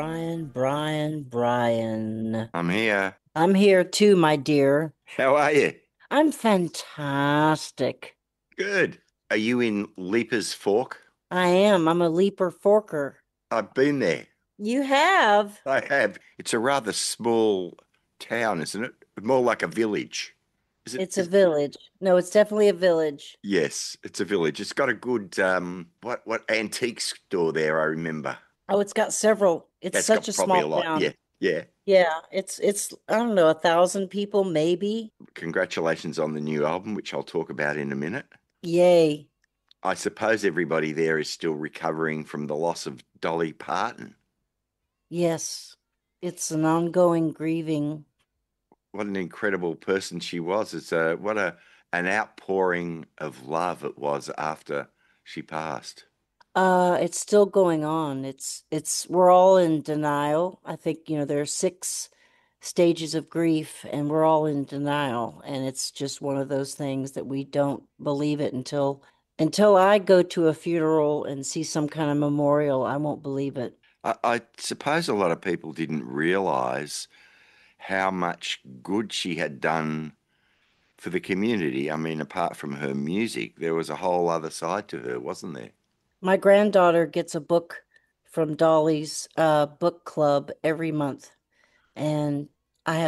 Brian. I'm here. I'm here too, my dear. How are you? I'm fantastic. Good. Are you in Leaper's Fork? I am. I'm a leaper forker. I've been there. You have. I have. It's a rather small town, isn't it? More like a village. Is it? It's a village. No, it's definitely a village. Yes, it's a village. It's got a good what antique store there, I remember. Oh, it's got several. It's That's such got a probably a small lot. Yeah, town. yeah. Yeah, it's I don't know, 1,000 people maybe. Congratulations on the new album, which I'll talk about in a minute. Yay. I suppose everybody there is still recovering from the loss of Dolly Parton. Yes. It's an ongoing grieving. What an incredible person she was. It's a what a an outpouring of love it was after she passed. It's still going on. It's we're all in denial. I think, there are 6 stages of grief and we're all in denial. And it's just one of those things that we don't believe it until I go to a funeral and see some kind of memorial, I won't believe it. I suppose a lot of people didn't realize how much good she had done for the community. I mean, apart from her music, there was a whole other side to her, wasn't there? My granddaughter gets a book from Dolly's book club every month. And